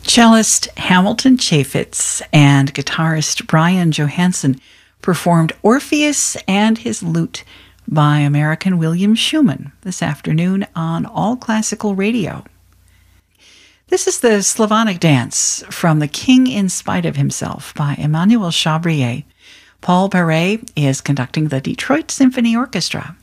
Cellist Hamilton Chaffetz and guitarist Brian Johansson performed Orpheus and His Lute by American William Schumann this afternoon on All Classical Radio. This is the Slavonic Dance from The King in Spite of Himself by Emmanuel Chabrier. Paul Paret is conducting the Detroit Symphony Orchestra.